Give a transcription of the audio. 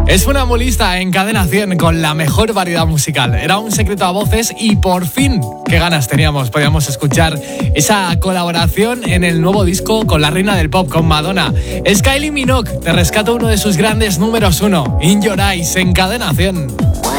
Es una mulista en Cadena 100 con la mejor variedad musical. Era un secreto a voces y por fin, qué ganas teníamos. Podíamos escuchar esa colaboración en el nuevo disco con la reina del pop, con Madonna. Kylie Minogue te rescata uno de sus grandes números 1, In Your Eyes, en Cadena 100.